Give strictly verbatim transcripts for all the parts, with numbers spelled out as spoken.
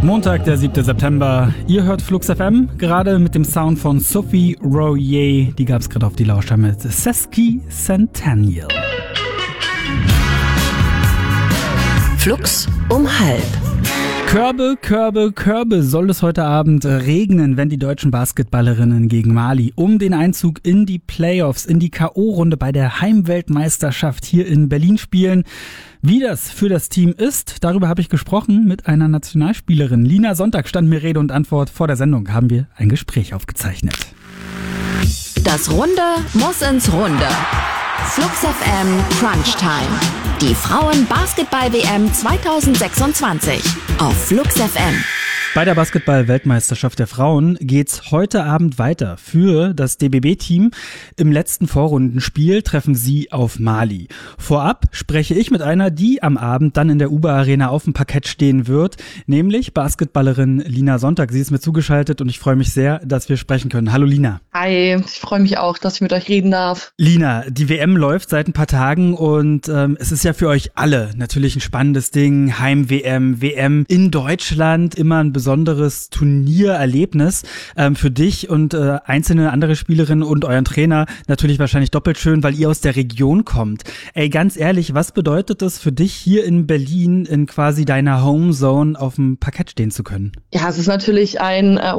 Montag, der siebte September. Ihr hört Flux F M, gerade mit dem Sound von Sophie Royer. Die gab es gerade auf die Lauscher mit Sesqui Centennial. Flux um halb. Körbe, Körbe, Körbe soll es heute Abend regnen, wenn die deutschen Basketballerinnen gegen Mali um den Einzug in die Playoffs, in die K O-Runde bei der Heimweltmeisterschaft hier in Berlin spielen. Wie das für das Team ist, darüber habe ich gesprochen mit einer Nationalspielerin. Lina Sonntag stand mir Rede und Antwort. Vor der Sendung haben wir ein Gespräch aufgezeichnet. Das Runde muss ins Runde. Flux F M Crunch Time. Die Frauen-Basketball-W M zwanzig sechsundzwanzig auf Flux F M. Bei der Basketball-Weltmeisterschaft der Frauen geht's heute Abend weiter. Für das D B B-Team im letzten Vorrundenspiel treffen sie auf Mali. Vorab spreche ich mit einer, die am Abend dann in der Uber-Arena auf dem Parkett stehen wird, nämlich Basketballerin Lina Sonntag. Sie ist mir zugeschaltet und ich freue mich sehr, dass wir sprechen können. Hallo Lina. Hi, ich freue mich auch, dass ich mit euch reden darf. Lina, die W M läuft seit ein paar Tagen und ähm, es ist ja für euch alle natürlich ein spannendes Ding. Heim-W M, W M in Deutschland, immer ein besonderes Turniererlebnis ähm, für dich und äh, einzelne andere Spielerinnen und euren Trainer natürlich wahrscheinlich doppelt schön, weil ihr aus der Region kommt. Ey, ganz ehrlich, was bedeutet es für dich, hier in Berlin in quasi deiner Homezone auf dem Parkett stehen zu können? Ja, es ist natürlich ein uh,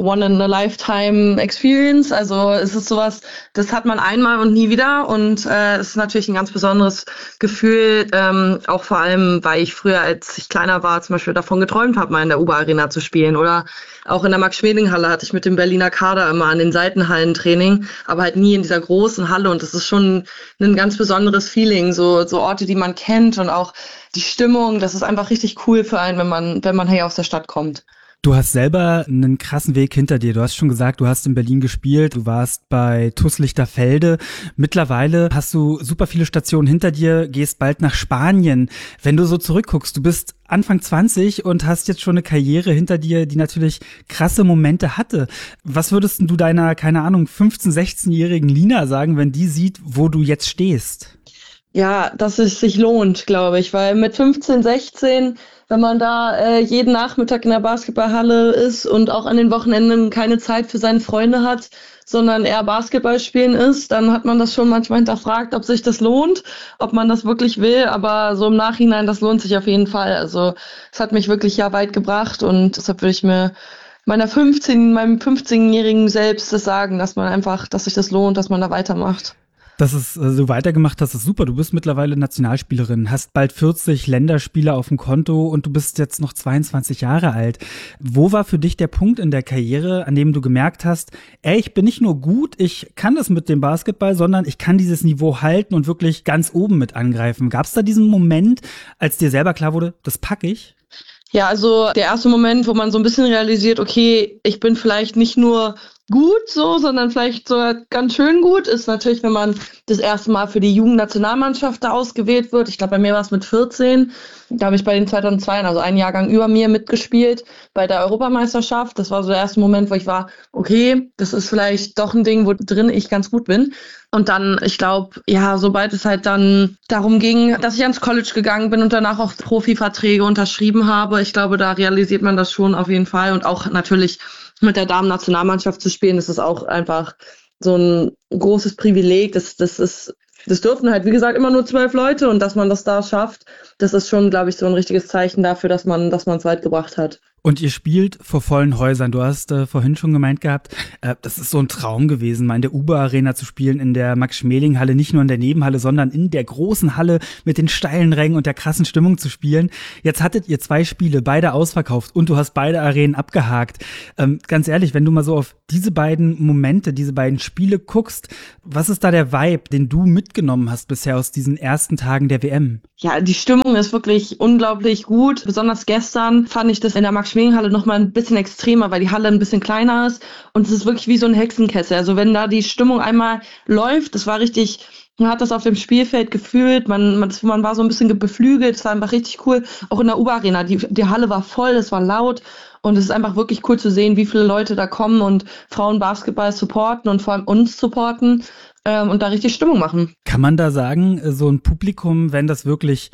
One-in-a-Lifetime-Experience. Also es ist sowas, das hat man einmal und nie wieder und äh, es ist natürlich ein ganz besonderes Gefühl, ähm, auch vor allem, weil ich früher, als ich kleiner war, zum Beispiel davon geträumt habe, mal in der Uber-Arena zu spielen. Oder auch in der Max-Schmeling-Halle hatte ich mit dem Berliner Kader immer an den Seitenhallen Training, aber halt nie in dieser großen Halle. Und das ist schon ein ganz besonderes Feeling, so, so Orte, die man kennt und auch die Stimmung. Das ist einfach richtig cool für einen, wenn man, wenn man hier aus der Stadt kommt. Du hast selber einen krassen Weg hinter dir. Du hast schon gesagt, du hast in Berlin gespielt. Du warst bei T U S Lichterfelde. Mittlerweile hast du super viele Stationen hinter dir, gehst bald nach Spanien. Wenn du so zurückguckst, du bist Anfang zwanzig und hast jetzt schon eine Karriere hinter dir, die natürlich krasse Momente hatte. Was würdest du deiner, keine Ahnung, fünfzehn-, sechzehnjährigen Lina sagen, wenn die sieht, wo du jetzt stehst? Ja, dass es sich lohnt, glaube ich, weil mit fünfzehn, sechzehn, wenn man da äh, jeden Nachmittag in der Basketballhalle ist und auch an den Wochenenden keine Zeit für seine Freunde hat, sondern eher Basketball spielen ist, dann hat man das schon manchmal hinterfragt, ob sich das lohnt, ob man das wirklich will, aber so im Nachhinein, das lohnt sich auf jeden Fall. Also es hat mich wirklich ja weit gebracht und deshalb würde ich mir meiner fünfzehn, meinem fünfzehnjährigen Selbst das sagen, dass man einfach, dass sich das lohnt, dass man da weitermacht. Dass es äh, so weitergemacht hast, ist super. Du bist mittlerweile Nationalspielerin, hast bald vierzig Länderspiele auf dem Konto und du bist jetzt noch zweiundzwanzig Jahre alt. Wo war für dich der Punkt in der Karriere, an dem du gemerkt hast, ey, ich bin nicht nur gut, ich kann das mit dem Basketball, sondern ich kann dieses Niveau halten und wirklich ganz oben mit angreifen. Gab es da diesen Moment, als dir selber klar wurde, das packe ich? Ja, also der erste Moment, wo man so ein bisschen realisiert, okay, ich bin vielleicht nicht nur gut so, sondern vielleicht sogar ganz schön gut, ist natürlich, wenn man das erste Mal für die Jugendnationalmannschaft da ausgewählt wird. Ich glaube, bei mir war es mit vierzehn. Da habe ich bei den zweitausendzwei, also einen Jahrgang über mir, mitgespielt bei der Europameisterschaft. Das war so der erste Moment, wo ich war, okay, das ist vielleicht doch ein Ding, wo drin ich ganz gut bin. Und dann, ich glaube, ja, sobald es halt dann darum ging, dass ich ans College gegangen bin und danach auch Profiverträge unterschrieben habe, ich glaube, da realisiert man das schon auf jeden Fall. Und auch natürlich mit der Damen-Nationalmannschaft zu spielen, das ist auch einfach so ein großes Privileg. Das, das ist, das dürfen halt, wie gesagt, immer nur zwölf Leute und dass man das da schafft, das ist schon, glaube ich, so ein richtiges Zeichen dafür, dass man, dass man es weit gebracht hat. Und ihr spielt vor vollen Häusern. Du hast äh, vorhin schon gemeint gehabt, äh, das ist so ein Traum gewesen, mal in der Uber-Arena zu spielen, in der Max-Schmeling-Halle, nicht nur in der Nebenhalle, sondern in der großen Halle mit den steilen Rängen und der krassen Stimmung zu spielen. Jetzt hattet ihr zwei Spiele, beide ausverkauft und du hast beide Arenen abgehakt. Ähm, ganz ehrlich, wenn du mal so auf diese beiden Momente, diese beiden Spiele guckst, was ist da der Vibe, den du mitgenommen hast bisher aus diesen ersten Tagen der W M? Ja, die Stimmung ist wirklich unglaublich gut. Besonders gestern fand ich das in der Max-Schmeling-Halle noch mal ein bisschen extremer, weil die Halle ein bisschen kleiner ist und es ist wirklich wie so ein Hexenkessel. Also wenn da die Stimmung einmal läuft, das war richtig, man hat das auf dem Spielfeld gefühlt, man, man, man war so ein bisschen beflügelt, es war einfach richtig cool. Auch in der U-Arena, die, die Halle war voll, es war laut und es ist einfach wirklich cool zu sehen, wie viele Leute da kommen und Frauenbasketball supporten und vor allem uns supporten. Und da richtig Stimmung machen. Kann man da sagen, so ein Publikum, wenn das wirklich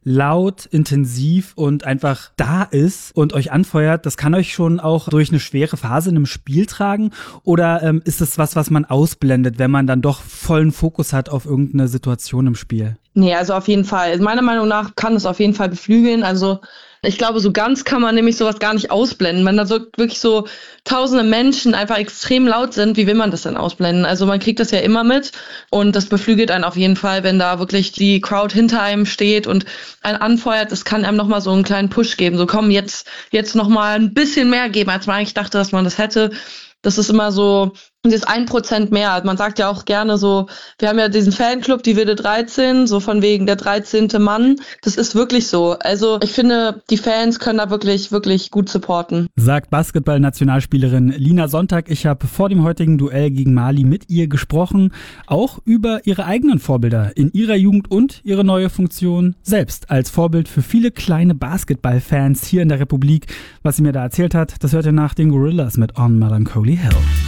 laut, intensiv und einfach da ist und euch anfeuert, das kann euch schon auch durch eine schwere Phase in einem Spiel tragen? Oder ähm, ist es was, was man ausblendet, wenn man dann doch vollen Fokus hat auf irgendeine Situation im Spiel? Nee, also auf jeden Fall. Meiner Meinung nach kann es auf jeden Fall beflügeln. Also ich glaube, so ganz kann man nämlich sowas gar nicht ausblenden. Wenn da so wirklich so tausende Menschen einfach extrem laut sind, wie will man das denn ausblenden? Also man kriegt das ja immer mit und das beflügelt einen auf jeden Fall, wenn da wirklich die Crowd hinter einem steht und einen anfeuert. Das kann einem nochmal so einen kleinen Push geben. So komm, jetzt, jetzt nochmal ein bisschen mehr geben, als man eigentlich dachte, dass man das hätte. Das ist immer so, dieses ein Prozent mehr. Man sagt ja auch gerne so, wir haben ja diesen Fanclub, die Wilde dreizehn, so von wegen der dreizehnte Mann. Das ist wirklich so. Also ich finde, die Fans können da wirklich, wirklich gut supporten. Sagt Basketball-Nationalspielerin Lina Sonntag. Ich habe vor dem heutigen Duell gegen Mali mit ihr gesprochen, auch über ihre eigenen Vorbilder in ihrer Jugend und ihre neue Funktion selbst als Vorbild für viele kleine Basketball-Fans hier in der Republik. Was sie mir da erzählt hat, das hört ihr nach den Gorillas mit On Melancholy Hill.